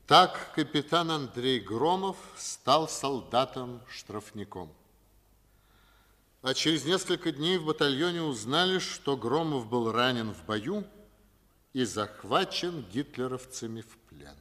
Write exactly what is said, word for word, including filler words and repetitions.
Так капитан Андрей Громов стал солдатом-штрафником. А через несколько дней в батальоне узнали, что Громов был ранен в бою и захвачен гитлеровцами в